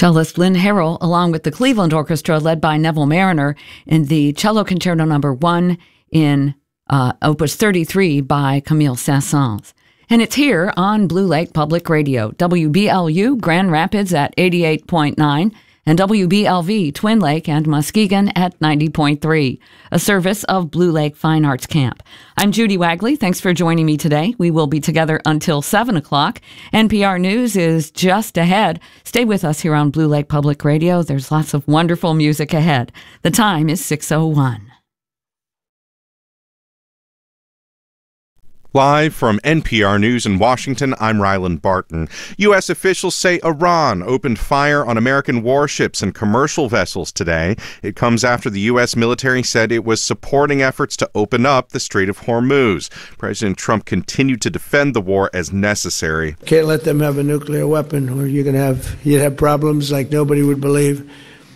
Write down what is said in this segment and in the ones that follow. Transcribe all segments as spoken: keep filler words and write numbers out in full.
Cellist Lynn Harrell, along with the Cleveland Orchestra led by Neville Mariner, in the Cello Concerto Number One in uh, Opus thirty-three by Camille Saint-Saëns. And it's here on Blue Lake Public Radio, W B L U Grand Rapids at eighty-eight point nine, and W B L V Twin Lake and Muskegon at ninety point three, a service of Blue Lake Fine Arts Camp. I'm Judy Wagley. Thanks for joining me today. We will be together until seven o'clock. N P R News is just ahead. Stay with us here on Blue Lake Public Radio. There's lots of wonderful music ahead. The time is six oh one. Live from N P R News in Washington, I'm Ryland Barton. U S officials say Iran opened fire on American warships and commercial vessels today. It comes after the U S military said it was supporting efforts to open up the Strait of Hormuz. President Trump continued to defend the war as necessary. Can't let them have a nuclear weapon, or you're going to have you'd have problems like nobody would believe.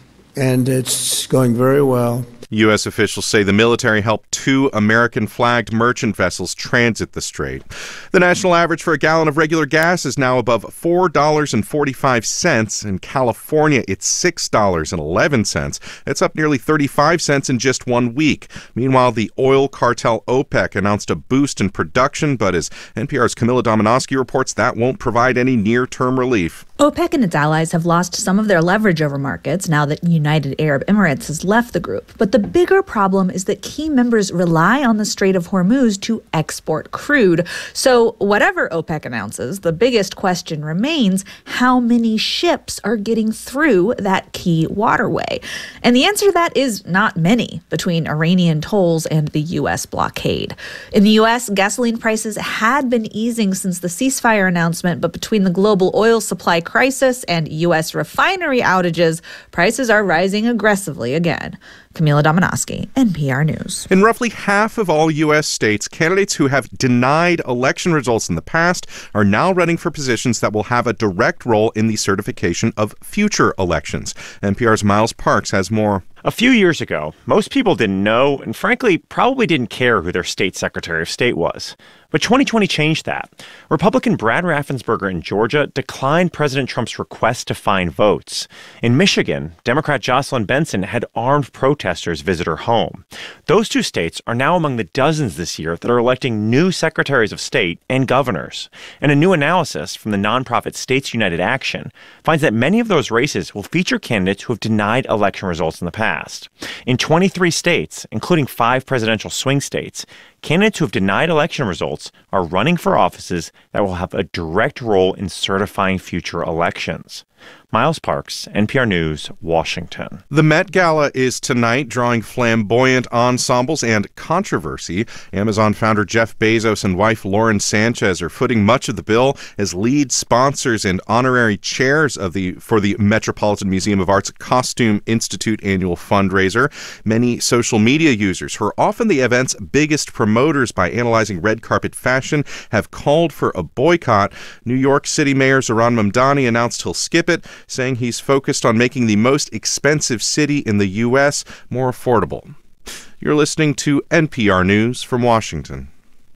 And it's going very well. U S officials say the military helped two American-flagged merchant vessels transit the strait. The national average for a gallon of regular gas is now above four dollars and forty-five cents. In California, it's six dollars and eleven cents. That's up nearly thirty-five cents in just one week. Meanwhile, the oil cartel OPEC announced a boost in production, but as N P R's Camilla Domonoske reports, that won't provide any near-term relief. OPEC and its allies have lost some of their leverage over markets now that United Arab Emirates has left the group. But the bigger problem is that key members rely on the Strait of Hormuz to export crude. So whatever OPEC announces, the biggest question remains how many ships are getting through that key waterway. And the answer to that is not many between Iranian tolls and the U S blockade. In the U S, gasoline prices had been easing since the ceasefire announcement, but between the global oil supply crisis and U S refinery outages, prices are rising aggressively again. Camilla Domonoske, N P R News. In roughly half of all U S states, candidates who have denied election results in the past are now running for positions that will have a direct role in the certification of future elections. N P R's Miles Parks has more. A few years ago, most people didn't know and frankly probably didn't care who their state secretary of state was. But twenty twenty changed that. Republican Brad Raffensperger in Georgia declined President Trump's request to find votes. In Michigan, Democrat Jocelyn Benson had armed protesters visit her home. Those two states are now among the dozens this year that are electing new secretaries of state and governors. And a new analysis from the nonprofit States United Action finds that many of those races will feature candidates who have denied election results in the past. In twenty-three states, including five presidential swing states, candidates who have denied election results are running for offices that will have a direct role in certifying future elections. Miles Parks, N P R News, Washington. The Met Gala is tonight, drawing flamboyant ensembles and controversy. Amazon founder Jeff Bezos and wife Lauren Sanchez are footing much of the bill as lead sponsors and honorary chairs of the for the Metropolitan Museum of Art's Costume Institute annual fundraiser. Many social media users, who are often the event's biggest promoters by analyzing red carpet fashion, have called for a boycott. New York City Mayor Zohran Mamdani announced he'll skip it, saying he's focused on making the most expensive city in the U S more affordable. You're listening to N P R News from Washington.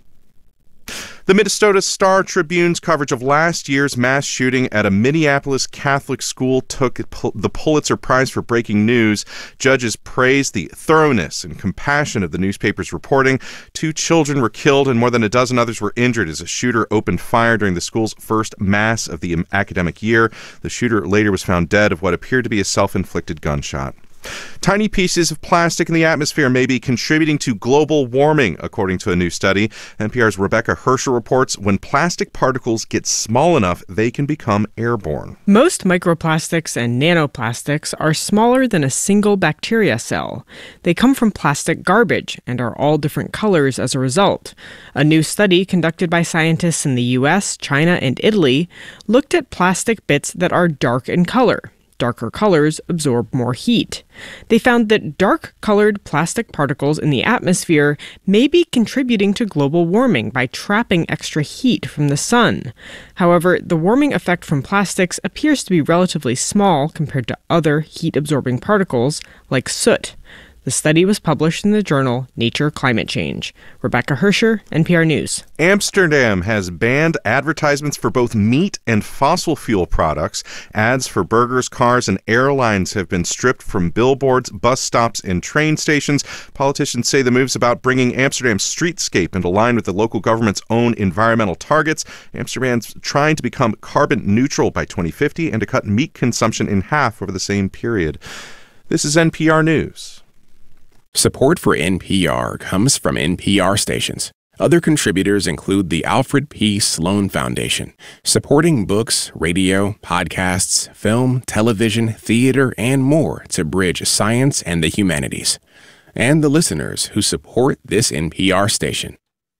The Minnesota Star Tribune's coverage of last year's mass shooting at a Minneapolis Catholic school took the Pulitzer Prize for breaking news. Judges praised the thoroughness and compassion of the newspaper's reporting. Two children were killed and more than a dozen others were injured as a shooter opened fire during the school's first mass of the academic year. The shooter later was found dead of what appeared to be a self-inflicted gunshot. Tiny pieces of plastic in the atmosphere may be contributing to global warming, according to a new study. N P R's Rebecca Hersher reports when plastic particles get small enough, they can become airborne. Most microplastics and nanoplastics are smaller than a single bacteria cell. They come from plastic garbage and are all different colors as a result. A new study conducted by scientists in the U S, China, and Italy looked at plastic bits that are dark in color. Darker colors absorb more heat. They found that dark-colored plastic particles in the atmosphere may be contributing to global warming by trapping extra heat from the sun. However, the warming effect from plastics appears to be relatively small compared to other heat-absorbing particles, like soot. The study was published in the journal Nature Climate Change. Rebecca Hersher, N P R News. Amsterdam has banned advertisements for both meat and fossil fuel products. Ads for burgers, cars, and airlines have been stripped from billboards, bus stops, and train stations. Politicians say the move's about bringing Amsterdam's streetscape into line with the local government's own environmental targets. Amsterdam's trying to become carbon neutral by twenty fifty and to cut meat consumption in half over the same period. This is N P R News. Support for N P R comes from N P R stations. Other contributors include the Alfred P. Sloan Foundation, supporting books, radio, podcasts, film, television, theater, and more to bridge science and the humanities. And the listeners who support this N P R station.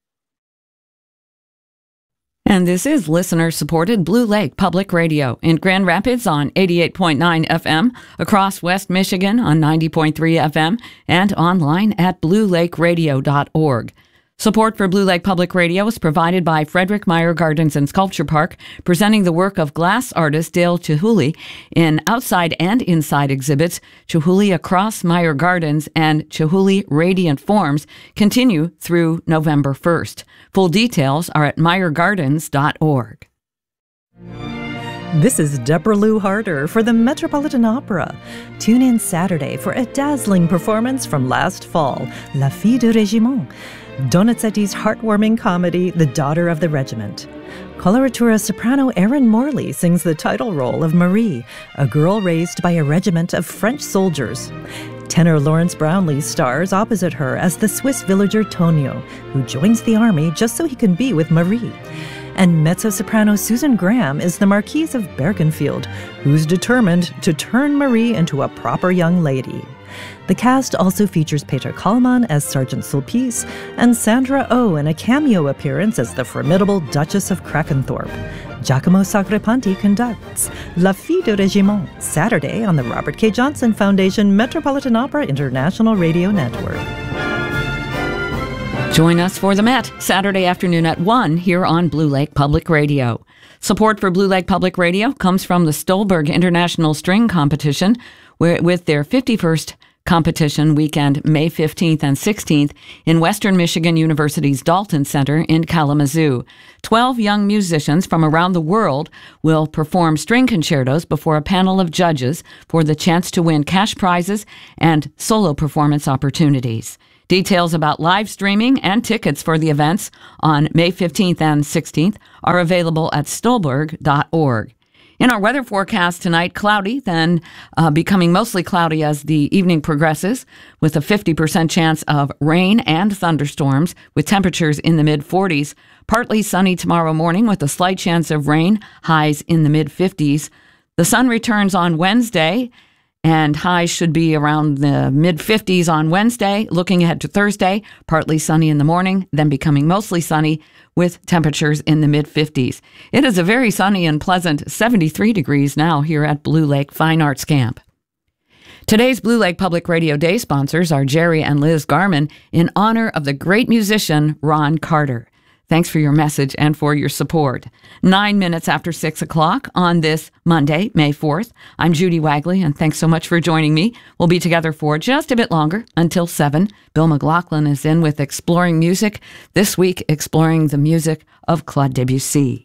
And this is listener-supported Blue Lake Public Radio in Grand Rapids on eighty-eight point nine F M, across West Michigan on ninety point three F M, and online at blue lake radio dot org. Support for Blue Lake Public Radio is provided by Frederick Meyer Gardens and Sculpture Park, presenting the work of glass artist Dale Chihuly in outside and inside exhibits. Chihuly Across Meyer Gardens and Chihuly Radiant Forms continue through November first. Full details are at meyer gardens dot org. This is Deborah Lou Harder for the Metropolitan Opera. Tune in Saturday for a dazzling performance from last fall, La Fille du Régiment, Donizetti's heartwarming comedy, The Daughter of the Regiment. Coloratura soprano Erin Morley sings the title role of Marie, a girl raised by a regiment of French soldiers. Tenor Lawrence Brownlee stars opposite her as the Swiss villager Tonio, who joins the army just so he can be with Marie. And mezzo-soprano Susan Graham is the Marquise of Bergenfield, who's determined to turn Marie into a proper young lady. The cast also features Peter Kallmann as Sergeant Sulpice and Sandra Oh in a cameo appearance as the formidable Duchess of Krakenthorpe. Giacomo Sacripanti conducts La Fille du Régiment, Saturday on the Robert K. Johnson Foundation Metropolitan Opera International Radio Network. Join us for the Met, Saturday afternoon at one here on Blue Lake Public Radio. Support for Blue Lake Public Radio comes from the Stolberg International String Competition, where, with their fifty-first competition weekend, May fifteenth and sixteenth, in Western Michigan University's Dalton Center in Kalamazoo. Twelve young musicians from around the world will perform string concertos before a panel of judges for the chance to win cash prizes and solo performance opportunities. Details about live streaming and tickets for the events on May fifteenth and sixteenth are available at stolberg dot org. In our weather forecast tonight, cloudy, then uh, becoming mostly cloudy as the evening progresses, with a fifty percent chance of rain and thunderstorms, with temperatures in the mid forties. Partly sunny tomorrow morning with a slight chance of rain, highs in the mid fifties. The sun returns on Wednesday, and highs should be around the mid fifties on Wednesday. Looking ahead to Thursday, partly sunny in the morning, then becoming mostly sunny with temperatures in the mid fifties. It is a very sunny and pleasant seventy-three degrees now here at Blue Lake Fine Arts Camp. Today's Blue Lake Public Radio Day sponsors are Jerry and Liz Garman in honor of the great musician Ron Carter. Thanks for your message and for your support. Nine minutes after six o'clock on this Monday, May fourth. I'm Judy Wagley, and thanks so much for joining me. We'll be together for just a bit longer, until seven. Bill McLaughlin is in with Exploring Music, this week exploring the music of Claude Debussy.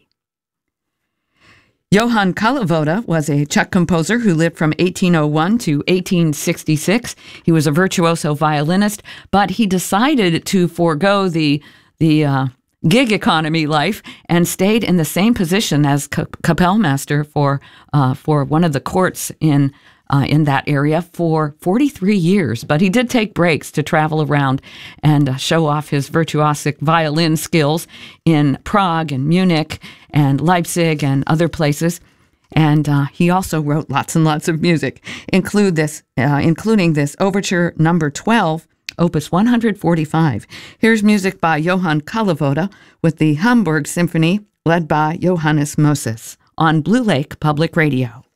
Johann Kalivoda was a Czech composer who lived from eighteen oh one to eighteen sixty-six. He was a virtuoso violinist, but he decided to forego the the uh, gig economy life and stayed in the same position as Kapellmeister for uh, for one of the courts in uh, in that area for forty-three years. But he did take breaks to travel around and uh, show off his virtuosic violin skills in Prague and Munich and Leipzig and other places. And uh, he also wrote lots and lots of music, include this, uh, including this Overture Number twelve, Opus one forty-five. Here's music by Johann Kalivoda with the Hamburg Symphony, led by Johannes Moses, on Blue Lake Public Radio.